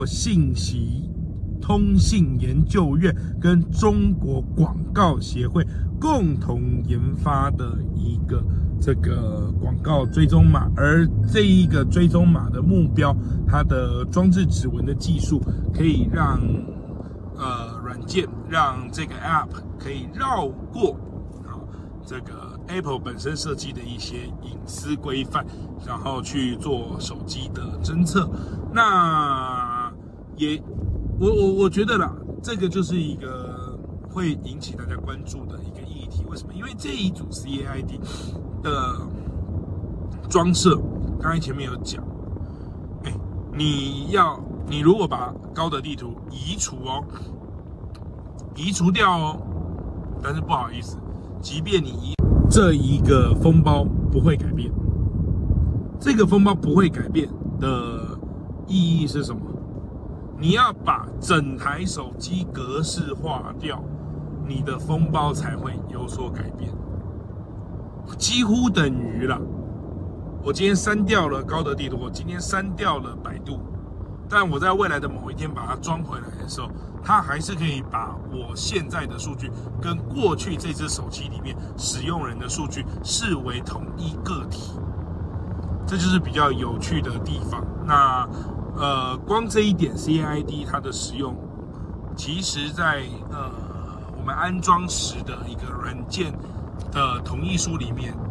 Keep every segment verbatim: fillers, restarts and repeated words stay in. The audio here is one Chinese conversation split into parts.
信息通信研究院跟中国广告协会共同研发的一个这个广告追踪码，而这一个追踪码的目标，它的装置指纹的技术可以让呃软件让这个 App 可以绕过啊这个 Apple 本身设计的一些隐私规范，然后去做手机的侦测。那也我我我觉得啦，这个就是一个会引起大家关注的一个议题。为什么？因为这一组 C A I D 的装设，刚才前面有讲，哎，你要你如果把高德地图移除哦，移除掉哦，但是不好意思，即便你移这一个封包不会改变，这个封包不会改变的意义是什么？你要把整台手机格式化掉，你的封包才会有所改变，几乎等于了。我今天删掉了高德地图，我今天删掉了百度，但我在未来的某一天把它装回来的时候，它还是可以把我现在的数据跟过去这只手机里面使用人的数据视为同一个体，这就是比较有趣的地方。那呃，光这一点 C A I D 它的使用，其实在呃我们安装时的一个软件的同意书里面，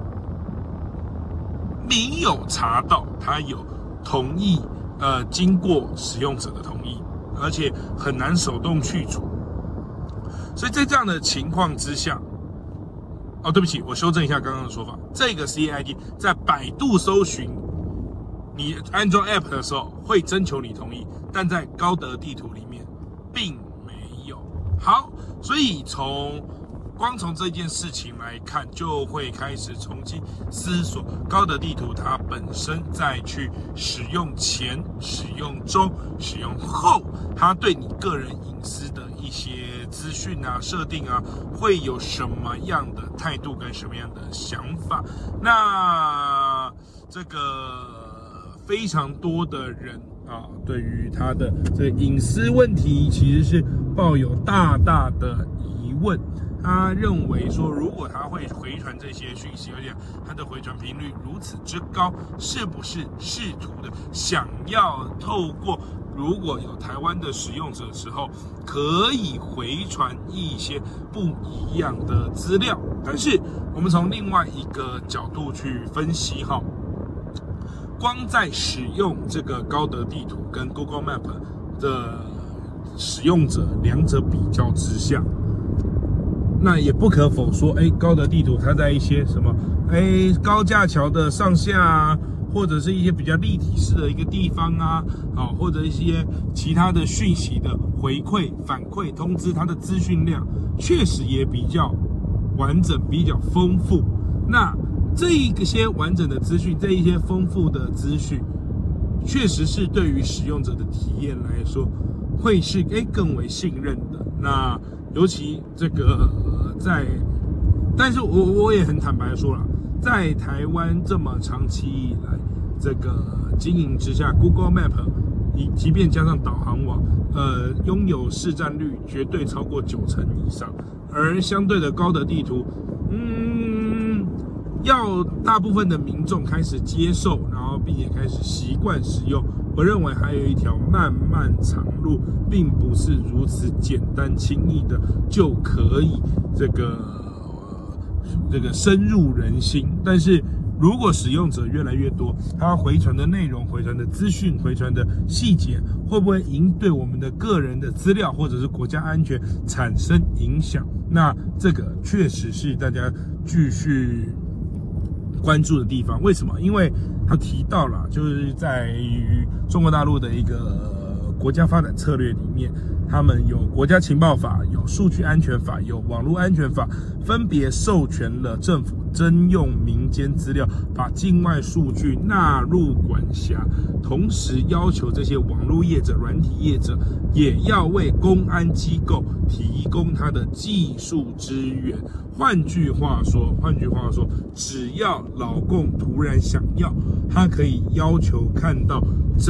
没有查到它有同意呃经过使用者的同意，而且很难手动去除。所以在这样的情况之下，哦，对不起，我修正一下刚刚的说法，这个 C A I D 在百度搜寻。你安装 App 的时候会征求你同意，但在高德地图里面并没有。好，所以从光从这件事情来看，就会开始重新思索高德地图它本身在去使用前、使用中、使用后，它对你个人隐私的一些资讯啊、设定啊，会有什么样的态度跟什么样的想法？那这个。非常多的人啊，对于他的这个隐私问题，其实是抱有大大的疑问。他认为说，如果他会回传这些讯息，而且他的回传频率如此之高，是不是试图的想要透过如果有台湾的使用者的时候，可以回传一些不一样的资料？但是我们从另外一个角度去分析哈。光在使用这个高德地图跟 Google Map 的使用者两者比较之下，那也不可否说，哎，高德地图它在一些什么，哎，高架桥的上下啊，或者是一些比较立体式的一个地方啊，啊，或者一些其他的讯息的回馈、反馈、通知，它的资讯量确实也比较完整、比较丰富。那这一些完整的资讯，这一些丰富的资讯，确实是对于使用者的体验来说，会是诶更为信任的。那尤其这个、呃、在，但是我我也很坦白说了，在台湾这么长期以来这个经营之下 ，Google Map 即便加上导航网，呃，拥有市占率绝对超过九成以上，而相对的高德地图，嗯。要大部分的民众开始接受，然后并且开始习惯使用，我认为还有一条漫漫长路，并不是如此简单轻易的就可以这个这个深入人心。但是如果使用者越来越多，它回传的内容、回传的资讯、回传的细节，会不会影对我们的个人的资料或者是国家安全产生影响？那这个确实是大家继续关注的地方。为什么？因为他提到了，就是在于中国大陆的一个国家发展策略里面，他们有国家情报法、有数据安全法、有网络安全法，分别授权了政府征用民间资料，把境外数据纳入管辖，同时要求这些网络业者、软体业者也要为公安机构提供它的技术支援。换句话说，换句话说，只要老共突然想要，他可以要求看到整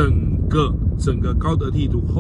个整个高德地图